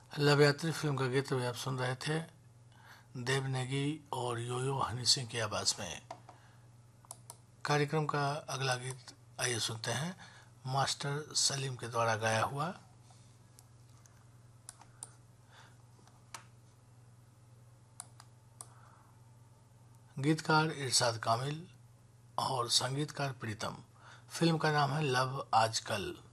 Love यात्री film का गीत भी आप सुन रहे थे देव नेगी और योयो हनी सिंह की आवाज में। कार्यक्रम का अगला गीत आइए सुनते हैं मास्टर सलीम के द्वारा गाया हुआ। गीतकार इरशाद कामिल और संगीतकार प्रीतम। फिल्म का नाम है लव आजकल।